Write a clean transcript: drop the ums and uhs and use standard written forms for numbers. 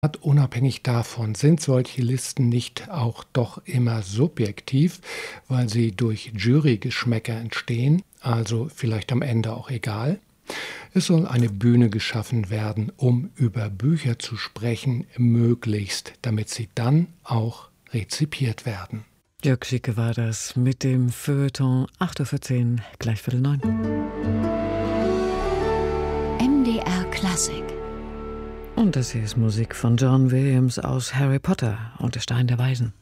Unabhängig davon sind solche Listen nicht auch doch immer subjektiv, weil sie durch Jurygeschmäcker entstehen, also vielleicht am Ende auch egal. Es soll eine Bühne geschaffen werden, um über Bücher zu sprechen, möglichst, damit sie dann auch rezipiert werden. Jörg Schicke war das mit dem Feuilleton 8:14 Uhr, gleich 8:45 MDR Klassik. Und das hier ist Musik von John Williams aus Harry Potter und der Stein der Weisen.